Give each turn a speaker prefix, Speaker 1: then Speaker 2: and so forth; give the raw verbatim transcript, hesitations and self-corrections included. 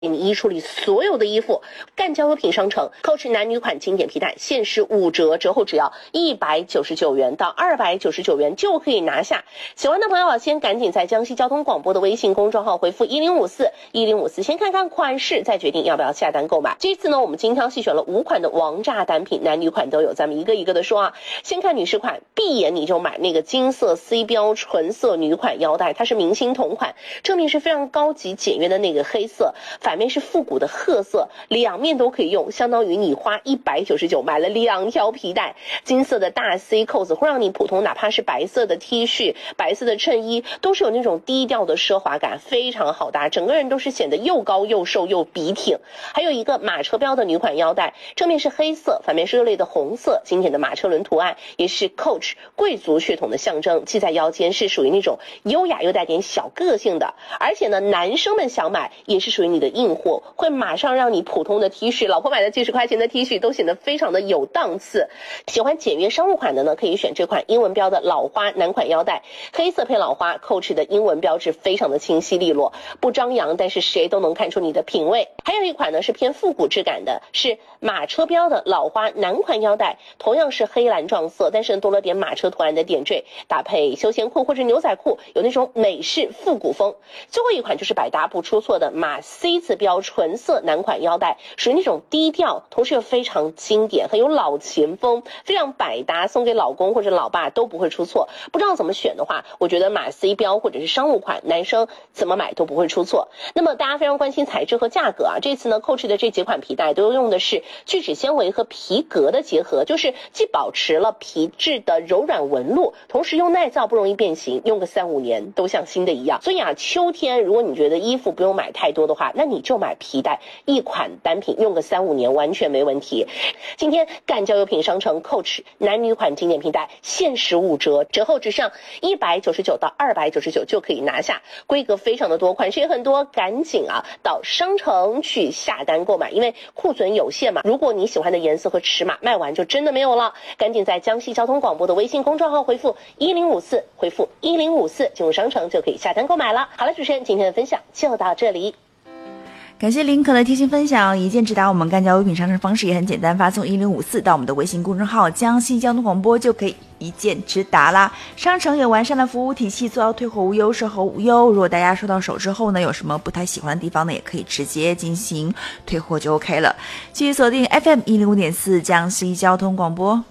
Speaker 1: 你一处理所有的衣服。赣胶优品商城 Coach 男女款经典皮带限时五折，折后只要一百九十九元到二百九十九元就可以拿下。喜欢的朋友啊，先赶紧在江西交通广播的微信公众号回复一零五四一零五四，先看看款式，再决定要不要下单购买。这次呢，我们精挑细选了五款的王炸单品，男女款都有，咱们一个一个的说啊。先看女士款，闭眼你就买那个金色 C 标纯色女款腰带，它是明星同款，正面是非常高级简约的那个黑色，反面是复古的褐色，两面都可以用，相当于你花一百九十九买了两条皮带。金色的大 C 扣子会让你普通哪怕是白色的 T 恤、白色的衬衣都是有那种低调的奢华感，非常好搭，整个人都是显得又高又瘦又笔挺。还有一个马车标的女款腰带，正面是黑色，反面是热烈的红色，经典的马车轮图案，也是 Coach 贵族血统的象征，系在腰间是属于那种优雅又带点小个性的。而且呢，男生们想买也是属于你的硬货，会马上让你普通的 T 恤，老婆买的几十块钱的 T 恤都显得非常的有档次。喜欢简约商务款的呢，可以选这款英文标的老花男款腰带，黑色配老花 Coach 的英文标志非常的清晰利落，不张扬，但是谁都能看出你的品味。还有一款呢是偏复古质感的，是马车标的老花男款腰带，同样是黑蓝撞色，但是多了点马车图案的点缀，搭配休闲裤或者牛仔裤，有那种美式复古风。最后一款就是百搭不出错的马 C 字标纯色男款腰带，属于那种低调同时又非常经典，很有老前风，非常百搭，送给老公或者老爸都不会出错。不知道怎么选的话，我觉得马 C 标或者是商务款，男生怎么买都不会出错。那么大家非常关心材质和价格啊，这次呢 Coach 的这几款皮带都用的是聚酯纤维和皮革的结合，就是既保持了皮质的柔软纹路，同时又耐造不容易变形，用个三五年都像新的一样。所以啊，秋天如果你觉得衣服不用买太多的话，那你就买皮带，一款单品用个三五年完全没问题。今天赣胶优品商城 Coach 男女款经典皮带限时五折，折后只上一百九十九到二百九十九就可以拿下，规格非常的多，款式也很多，赶紧啊到商城去下单购买，因为库存有限嘛，如果你喜欢的颜色和尺码卖完就真的没有了，赶紧在江西交通广播的微信公众号回复一零五四，回复一零五四进入商城就可以下单购买了。好了，主持人今天的分享就到这里。
Speaker 2: 感谢林可的贴心分享，一键直达我们赣胶优品商城方式也很简单，发送一零五四到我们的微信公众号江西交通广播就可以一键直达啦。商城有完善的服务体系，做到退货无忧，售后无忧。如果大家收到手之后呢，有什么不太喜欢的地方呢，也可以直接进行退货就 OK 了。继续锁定 F M 一零五点四江西交通广播。